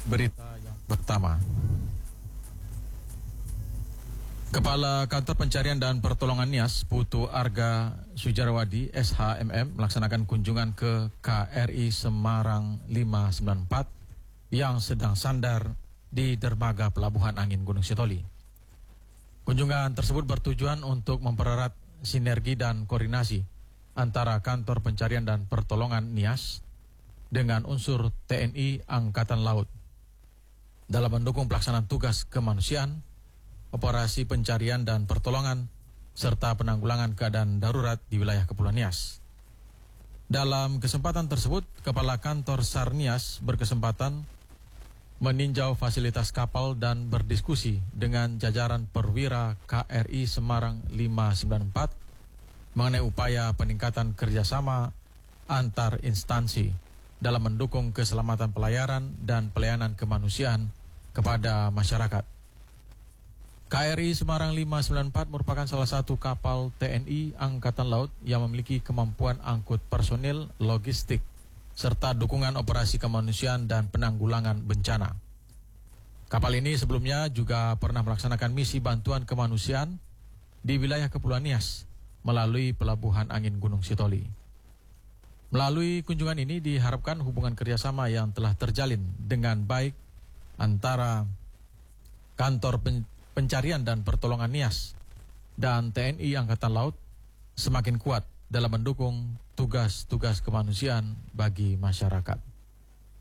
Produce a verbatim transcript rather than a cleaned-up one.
Berita yang pertama. Kepala Kantor Pencarian dan Pertolongan Nias, Putu Arga Sujarwadi, S H M M, melaksanakan kunjungan ke K R I Semarang lima sembilan empat yang sedang sandar di dermaga Pelabuhan Angin Gunung Sitoli. Kunjungan tersebut bertujuan untuk mempererat sinergi dan koordinasi antara Kantor Pencarian dan Pertolongan Nias dengan unsur T N I Angkatan Laut dalam mendukung pelaksanaan tugas kemanusiaan, operasi pencarian dan pertolongan, serta penanggulangan keadaan darurat di wilayah Kepulauan Nias. Dalam kesempatan tersebut, Kepala Kantor SAR Nias berkesempatan meninjau fasilitas kapal dan berdiskusi dengan jajaran perwira K R I Semarang lima sembilan empat mengenai upaya peningkatan kerjasama antar instansi dalam mendukung keselamatan pelayaran dan pelayanan kemanusiaan kepada masyarakat. K R I Semarang lima sembilan empat merupakan salah satu kapal T N I Angkatan Laut yang memiliki kemampuan angkut personil, logistik, serta dukungan operasi kemanusiaan dan penanggulangan bencana. Kapal ini sebelumnya juga pernah melaksanakan misi bantuan kemanusiaan di wilayah Kepulauan Nias melalui Pelabuhan Angin Gunung Sitoli. Melalui kunjungan ini diharapkan hubungan kerjasama yang telah terjalin dengan baik antara Kantor Pencarian dan Pertolongan Nias dan T N I Angkatan Laut semakin kuat dalam mendukung tugas-tugas kemanusiaan bagi masyarakat.